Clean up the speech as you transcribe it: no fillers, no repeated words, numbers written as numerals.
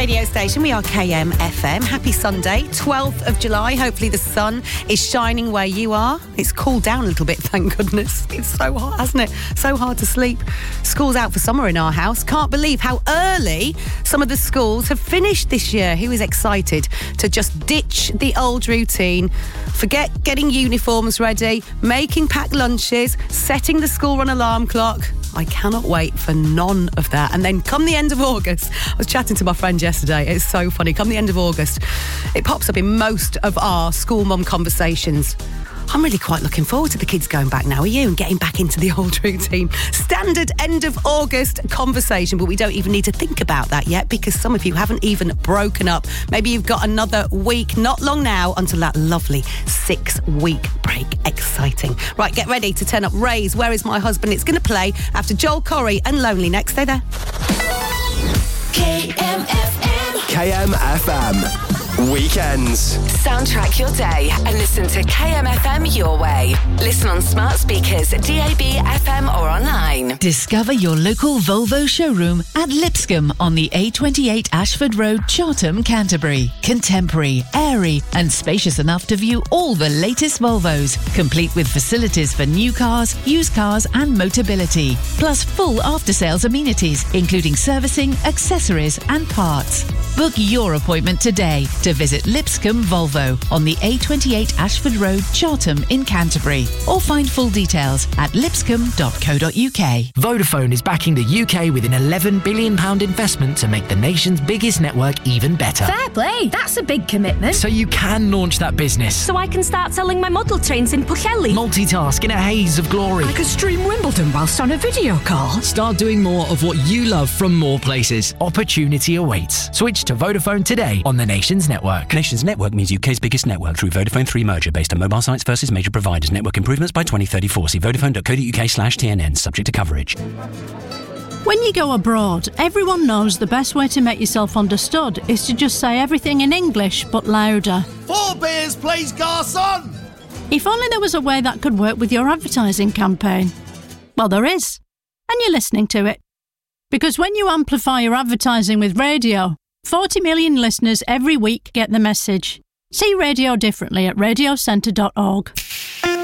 radio station. We are KMFM. Happy Sunday, 12th of July. Hopefully the sun is shining where you are. It's cooled down a little bit, thank goodness. It's so hot, hasn't it? So hard to sleep. School's out for summer in our house. Can't believe how early some of the schools have finished this year. Who is excited to just ditch the old routine, forget getting uniforms ready, making packed lunches, setting the school run alarm clock? I cannot wait for none of that. And then come the end of August, I was chatting to my friend yesterday, it's so funny, come the end of August, it pops up in most of our school mum conversations. I'm really quite looking forward to the kids going back now. Are you? And getting back into the old routine. Standard end of August conversation, but we don't even need to think about that yet because some of you haven't even broken up. Maybe you've got another week, not long now, until that lovely 6-week break. Exciting. Right, get ready to turn up Ray's Where Is My Husband? It's going to play after Joel Corry and Lonely next. Stay there. KMFM. KMFM. Weekends. Soundtrack your day and listen to KMFM your way. Listen on smart speakers, DAB, FM or online. Discover your local Volvo showroom at Lipscomb on the A28 Ashford Road, Chartham, Canterbury. Contemporary, airy and spacious enough to view all the latest Volvos, complete with facilities for new cars, used cars and Motability. Plus full after-sales amenities, including servicing, accessories and parts. Book your appointment today to visit Lipscomb Volvo on the A28 Ashford Road, Chartham in Canterbury, or find full details at lipscomb.co.uk. Vodafone is backing the UK with an £11 billion investment to make the nation's biggest network even better. Fair play, that's a big commitment. So you can launch that business. So I can start selling my model trains in Pwllheli. Multitask in a haze of glory. I could stream Wimbledon whilst on a video call. Start doing more of what you love from more places. Opportunity awaits. Switch to Vodafone today on the nation's network. Nation's network means UK's biggest network through Vodafone 3 merger based on mobile sites versus major providers. Network improvements by 2034. See vodafone.co.uk/TNN, subject to coverage. When you go abroad, everyone knows the best way to make yourself understood is to just say everything in English but louder. 4 beers, please, garçon! If only there was a way that could work with your advertising campaign. Well, there is. And you're listening to it. Because when you amplify your advertising with radio, 40 million listeners every week get the message. See radio differently at radiocentre.org.